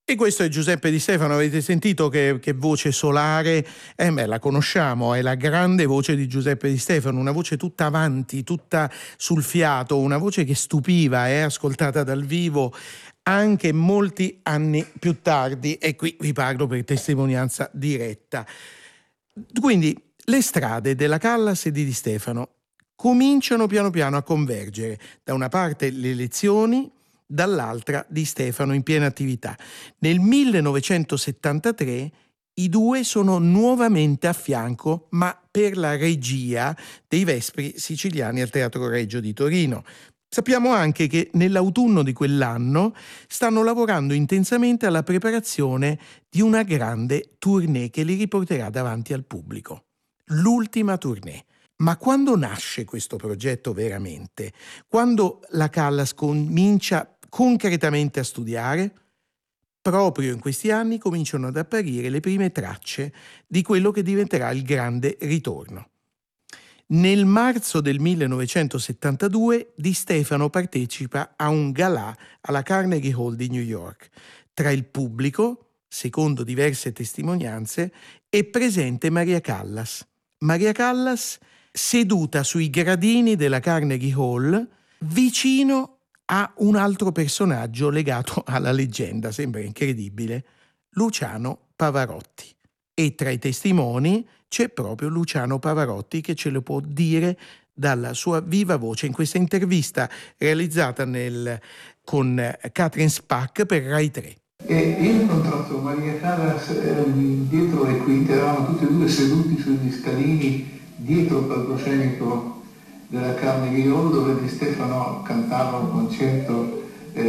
E questo è Giuseppe Di Stefano, avete sentito che voce solare? La conosciamo, è la grande voce di Giuseppe Di Stefano, una voce tutta avanti, tutta sul fiato, una voce che stupiva, ascoltata dal vivo anche molti anni più tardi, e qui vi parlo per testimonianza diretta. Quindi le strade della Callas e di Di Stefano cominciano piano piano a convergere, da una parte le elezioni, dall'altra Di Stefano in piena attività. Nel 1973 i due sono nuovamente a fianco, ma per la regia dei Vespri siciliani al Teatro Regio di Torino. Sappiamo anche che nell'autunno di quell'anno stanno lavorando intensamente alla preparazione di una grande tournée che li riporterà davanti al pubblico. L'ultima tournée. Ma quando nasce questo progetto veramente? Quando la Callas comincia concretamente a studiare? Proprio in questi anni cominciano ad apparire le prime tracce di quello che diventerà il grande ritorno. Nel marzo del 1972 Di Stefano partecipa a un galà alla Carnegie Hall di New York. Tra il pubblico, secondo diverse testimonianze, è presente Maria Callas. Maria Callas seduta sui gradini della Carnegie Hall vicino a un altro personaggio legato alla leggenda, sembra incredibile, Luciano Pavarotti. E tra i testimoni c'è proprio Luciano Pavarotti che ce lo può dire dalla sua viva voce in questa intervista realizzata con Catherine Spack per Rai 3. E io ho incontrato Maria Callas dietro le quinte, eravamo tutti e due seduti sugli scalini dietro il palcoscenico della Carnegie Hall, dove Di Stefano cantava un concerto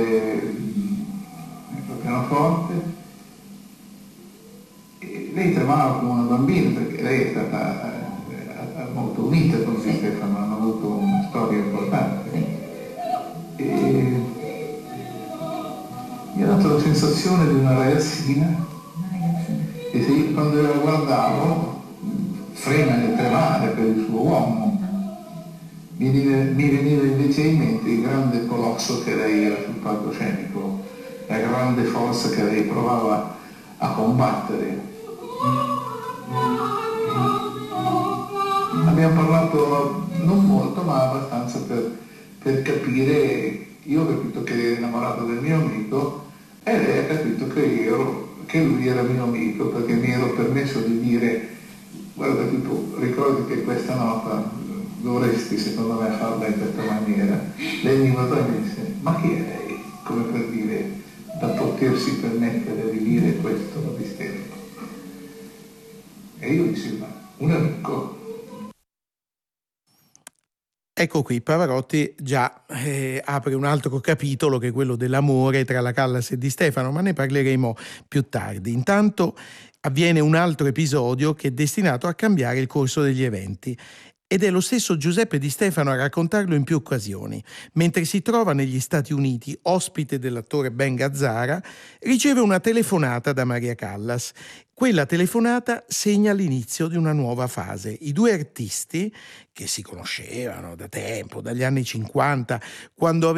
al pianoforte. E lei tremava come una bambina, perché lei è stata molto unita con Di Stefano, hanno avuto una storia importante. E mi ha dato la sensazione di una ragazzina, e se io quando la guardavo, frena nel tremare per il suo uomo, mi veniva invece in mente il grande colosso che lei era sul palcoscenico, la grande forza che lei provava a combattere. Abbiamo parlato non molto, ma abbastanza per capire. Io ho capito che era innamorato del mio amico e lei ha capito che lui era mio amico, perché mi ero permesso di dire: guarda, tu ricordi che questa nota dovresti secondo me farla in questa maniera. Lei mi guardò e mi disse: ma chi è lei? Come per dire, da potersi permettere di dire questo Di Stefano. E io dissi: ma un amico. Ecco qui, Pavarotti già apre un altro capitolo che è quello dell'amore tra la Callas e Di Stefano, ma ne parleremo più tardi. Intanto avviene un altro episodio che è destinato a cambiare il corso degli eventi. Ed è lo stesso Giuseppe Di Stefano a raccontarlo in più occasioni. Mentre si trova negli Stati Uniti, ospite dell'attore Ben Gazzara, riceve una telefonata da Maria Callas. Quella telefonata segna l'inizio di una nuova fase. I due artisti, che si conoscevano da tempo, dagli anni 50, quando